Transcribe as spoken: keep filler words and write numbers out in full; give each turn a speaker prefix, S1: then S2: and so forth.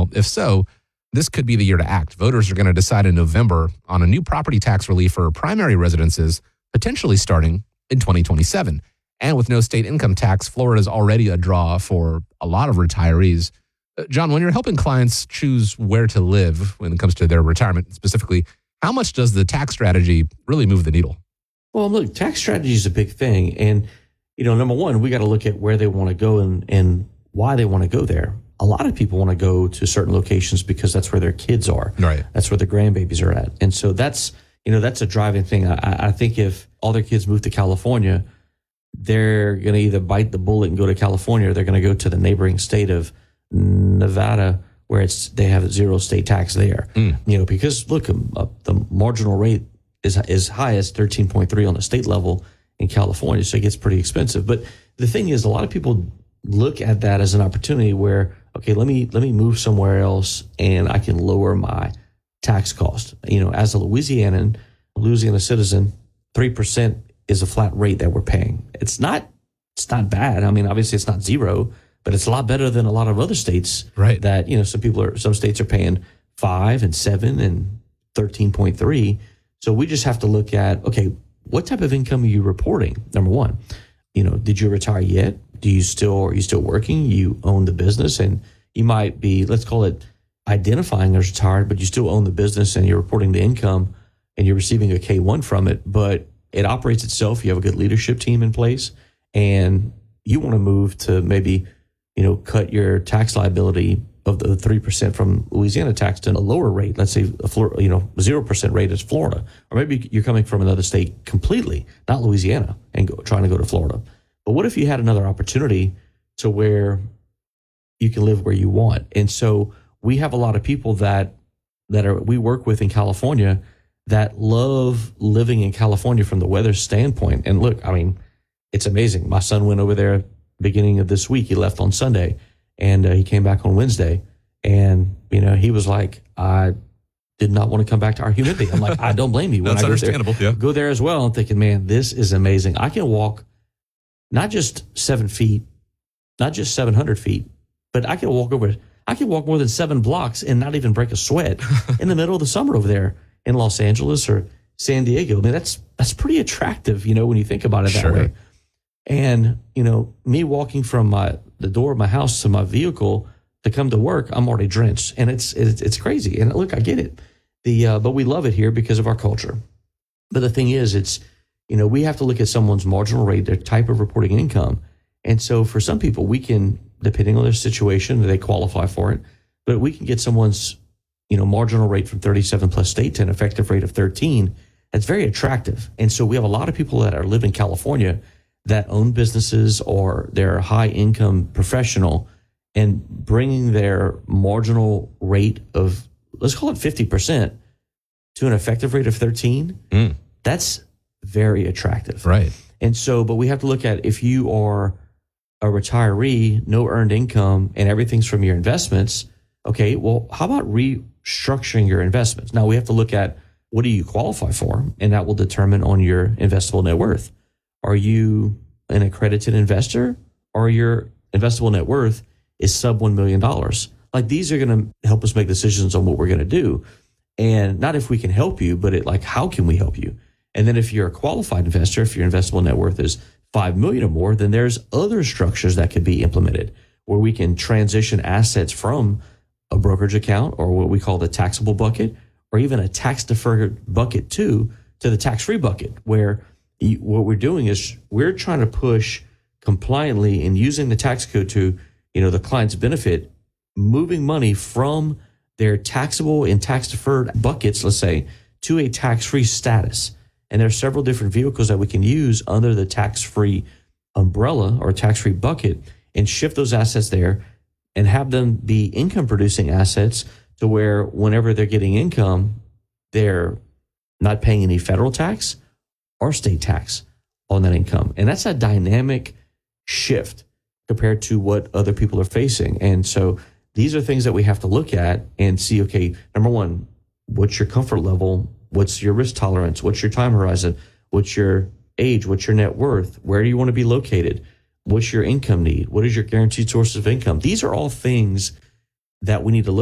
S1: Well, if so, this could be the year to act. Voters are going to decide in November on a new property tax relief for primary residences, potentially starting in twenty twenty-seven. And with no state income tax, Florida is already a draw for a lot of retirees. Uh, John, when you're helping clients choose where to live when it comes to their retirement specifically, how much does the tax strategy really move the needle?
S2: Well, look, tax strategy is a big thing. And, you know, number one, we got to look at where they want to go and, and why they want to go there. A lot of people want to go to certain locations because that's where their kids are.
S1: Right.
S2: That's where their grandbabies are at. And so that's, you know, that's a driving thing. I, I think if all their kids move to California, they're going to either bite the bullet and go to California, or they're going to go to the neighboring state of Nevada, where it's they have zero state tax there. Mm. You know, because look, uh, the marginal rate is is high as thirteen point three on the state level in California, so it gets pretty expensive. But the thing is, a lot of people look at that as an opportunity where, okay, let me let me move somewhere else and I can lower my tax cost. You know, as a Louisianan, Louisiana citizen, three percent is a flat rate that we're paying. It's not it's not bad. I mean, obviously it's not zero, but it's a lot better than a lot of other states.
S1: Right.
S2: That, you know, some people are some states are paying five and seven and thirteen point three. So we just have to look at, okay, what type of income are you reporting? Number one, you know, did you retire yet? Do you still are you still working? You own the business, and you might be, let's call it identifying as retired, but you still own the business and you're reporting the income and you're receiving a K one from it, but it operates itself. You have a good leadership team in place, and you want to move to maybe, you know, cut your tax liability of the three percent from Louisiana tax to a lower rate. Let's say a Florida, you know, zero percent rate is Florida, or maybe you're coming from another state completely, not Louisiana, and go, trying to go to Florida. But what if you had another opportunity to where you can live where you want? And so we have a lot of people that that are we work with in California that love living in California from the weather standpoint. And look, I mean, it's amazing. My son went over there beginning of this week. He left on Sunday, and uh, he came back on Wednesday. And, you know, he was like, I did not want to come back to our humidity. I'm like, I don't blame you. When
S1: That's
S2: I go
S1: understandable.
S2: There,
S1: yeah.
S2: go there as well. I'm thinking, man, this is amazing. I can walk not just seven feet, not just seven hundred feet, but I can walk over, I can walk more than seven blocks and not even break a sweat in the middle of the summer over there in Los Angeles or San Diego. I mean, that's that's pretty attractive, you know, when you think about it that
S1: Sure.
S2: way. And, you know, me walking from my the door of my house to my vehicle to come to work, I'm already drenched, and it's it's, it's crazy. And look, I get it. The uh, but we love it here because of our culture. But the thing is, it's, you know, we have to look at someone's marginal rate, their type of reporting income. And so for some people, we can, depending on their situation, they qualify for it, but we can get someone's, you know, marginal rate from thirty-seven plus state to an effective rate of thirteen. That's very attractive. And so we have a lot of people that are live in California that own businesses or they're a high income professional, and bringing their marginal rate of, let's call it fifty percent to an effective rate of thirteen.
S1: Mm.
S2: That's very attractive.
S1: Right.
S2: And so, but we have to look at, if you are a retiree, no earned income, and everything's from your investments, okay, well, how about restructuring your investments? Now we have to look at, what do you qualify for? And that will determine on your investable net worth. Are you an accredited investor, or your investable net worth is sub one million dollars? Like, these are going to help us make decisions on what we're going to do. And not if we can help you, but it like, how can we help you? And then if you're a qualified investor, if your investable net worth is five million dollars or more, then there's other structures that could be implemented where we can transition assets from a brokerage account, or what we call the taxable bucket, or even a tax deferred bucket two, to the tax-free bucket, where you, what we're doing is we're trying to push compliantly and using the tax code to, you know, the client's benefit, moving money from their taxable and tax deferred buckets, let's say, to a tax-free status. And there are several different vehicles that we can use under the tax-free umbrella or tax-free bucket, and shift those assets there and have them be income producing assets, to where whenever they're getting income, they're not paying any federal tax or state tax on that income. And that's a dynamic shift compared to what other people are facing. And so these are things that we have to look at and see, okay, number one, what's your comfort level? What's your risk tolerance? What's your time horizon? What's your age? What's your net worth? Where do you want to be located? What's your income need? What is your guaranteed sources of income? These are all things that we need to look